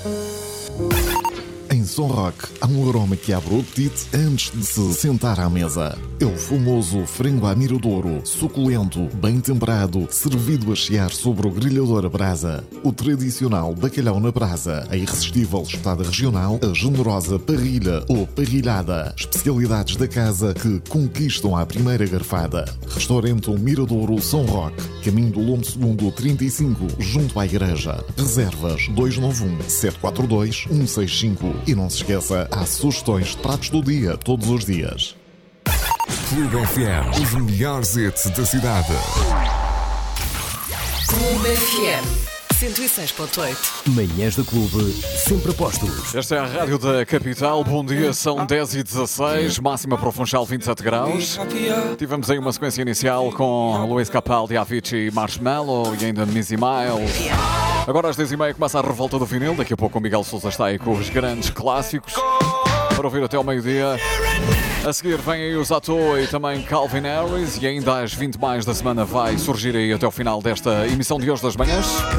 Em Som Rock, há um aroma que abre o apetite antes de se sentar à mesa. É o famoso frango à miradouro, suculento, bem temperado, servido a chiar sobre o grelhador a brasa. O tradicional bacalhau na brasa, a irresistível espetada regional, a generosa parrilha ou parrilhada. Especialidades da casa que conquistam à primeira garfada. Restaurante Miradouro Som Rock, caminho do Lombo II 35, junto à igreja. Reservas 291-742-165. E não se esqueça, há sugestões de pratos do dia, todos os dias. Clube FM, os melhores hits da cidade. Clube FM 106.8. Manhãs do Clube, sempre a postos. Esta é a rádio da capital. Bom dia, são 10h16, máxima para o Funchal 27 graus. Tivemos aí uma sequência inicial com Luís Capaldi, Avicii e Marshmello e ainda Missy Miles. Agora às 10h30 começa a revolta do vinil. Daqui a pouco o Miguel Sousa está aí com os grandes clássicos para ouvir até ao meio-dia. A seguir vem aí os Atô e também Calvin Harris. E ainda às 20 mais da semana vai surgir aí até ao final desta emissão de hoje das manhãs.